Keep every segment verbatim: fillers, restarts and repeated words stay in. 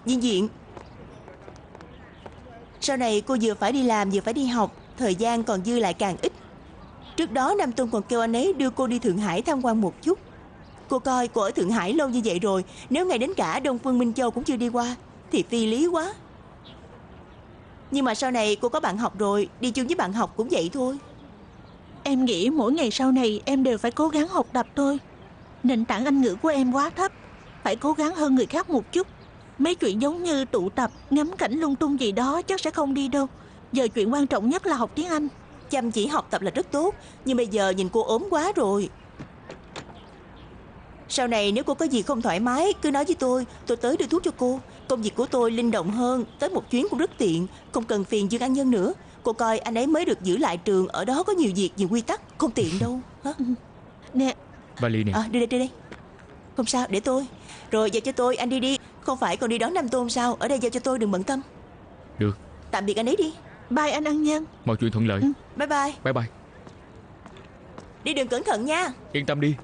Viên Diện, sau này cô vừa phải đi làm vừa phải đi học, thời gian còn dư lại càng ít. Trước đó Nam Tôn còn kêu anh ấy đưa cô đi Thượng Hải tham quan một chút. Cô coi cô ở Thượng Hải lâu như vậy rồi, nếu ngay đến cả Đông Phương Minh Châu cũng chưa đi qua thì phi lý quá. Nhưng mà sau này cô có bạn học rồi, đi chung với bạn học cũng vậy thôi. Em nghĩ mỗi ngày sau này em đều phải cố gắng học tập thôi. Nền tảng Anh ngữ của em quá thấp, phải cố gắng hơn người khác một chút. Mấy chuyện giống như tụ tập, ngắm cảnh lung tung gì đó chắc sẽ không đi đâu. Giờ chuyện quan trọng nhất là học tiếng Anh. Chăm chỉ học tập là rất tốt, nhưng bây giờ nhìn cô ốm quá rồi. Sau này nếu cô có gì không thoải mái cứ nói với tôi, tôi tới đưa thuốc cho cô. Công việc của tôi linh động hơn, tới một chuyến cũng rất tiện, không cần phiền Dương An Nhân nữa. Cô coi anh ấy mới được giữ lại trường, ở đó có nhiều việc, nhiều quy tắc, không tiện đâu. Hả? Nè, Vali nè. À, đưa đây, đưa đây. Không sao, để tôi. Rồi giao cho tôi, anh đi đi. Không phải còn đi đón Nam Tôn sao? Ở đây giao cho tôi, đừng bận tâm. Được. Tạm biệt anh ấy đi. bye anh An Nhân. Mọi chuyện thuận lợi. Ừ. Bye bye. Bye bye. Đi đường cẩn thận nha. Yên tâm đi.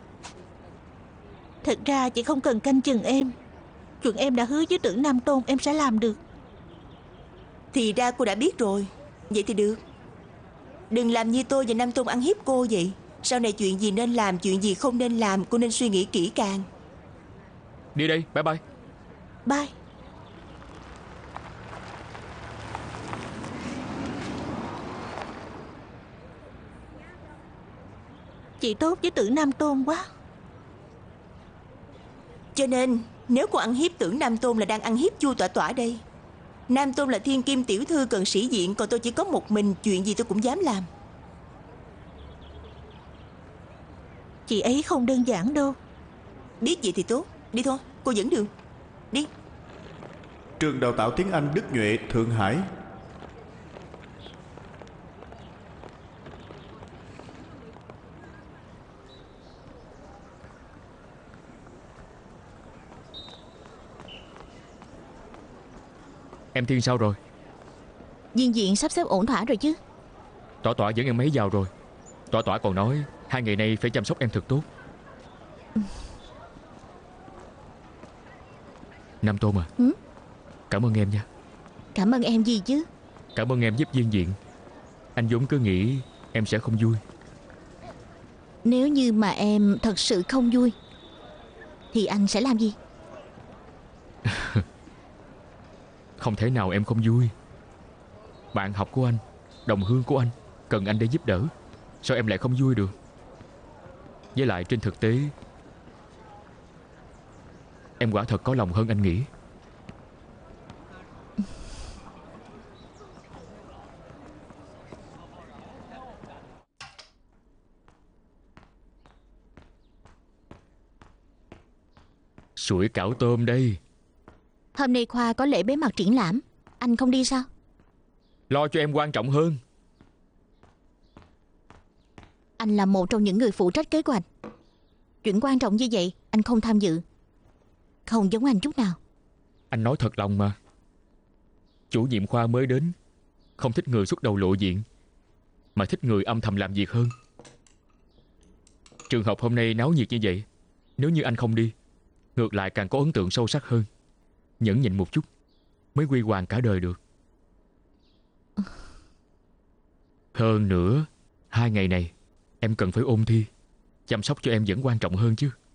Thật ra chị không cần canh chừng em. Chuyện em đã hứa với Tưởng Nam Tôn em sẽ làm được. Thì ra cô đã biết rồi. Vậy thì được. Đừng làm như tôi và Nam Tôn ăn hiếp cô vậy. Sau này chuyện gì nên làm, chuyện gì không nên làm, cô nên suy nghĩ kỹ càng. Đi đây, bye bye. Bye. Chị tốt với Tưởng Nam Tôn quá. Cho nên nếu cô ăn hiếp Tưởng Nam Tôn là đang ăn hiếp Chu Tỏa Tỏa đây. Nam Tôn là thiên kim tiểu thư cần sĩ diện, còn tôi chỉ có một mình, chuyện gì tôi cũng dám làm. Chị ấy không đơn giản đâu. Biết vậy thì tốt. Đi thôi, cô dẫn đường. Đi. Trường đào tạo tiếng Anh Đức Nhuệ, Thượng Hải. Em Thiên sao rồi? Viên Diện sắp xếp ổn thỏa rồi chứ? Tỏa Tỏa dẫn em ấy vào rồi. Tỏa Tỏa còn nói hai ngày nay phải chăm sóc em thật tốt. Nam Tôn à, ừ? Cảm ơn em nha. Cảm ơn em gì chứ? Cảm ơn em giúp Viên Diện. Anh vốn cứ nghĩ em sẽ không vui. Nếu như mà em thật sự không vui thì anh sẽ làm gì? Không thể nào em không vui. Bạn học của anh, đồng hương của anh cần anh để giúp đỡ, sao em lại không vui được? Với lại trên thực tế em quả thật có lòng hơn anh nghĩ. Sủi cảo tôm đây. Hôm nay khoa có lễ bế mạc triển lãm, anh không đi sao? Lo cho em quan trọng hơn. Anh là một trong những người phụ trách kế hoạch. Chuyện quan trọng như vậy anh không tham dự, không giống anh chút nào. Anh nói thật lòng mà. Chủ nhiệm khoa mới đến, không thích người xuất đầu lộ diện, mà thích người âm thầm làm việc hơn. Trường học hôm nay náo nhiệt như vậy, nếu như anh không đi, ngược lại càng có ấn tượng sâu sắc hơn. Nhẫn nhịn một chút mới quy hoàng cả đời được. Hơn nữa, hai ngày này em cần phải ôn thi, chăm sóc cho em vẫn quan trọng hơn chứ.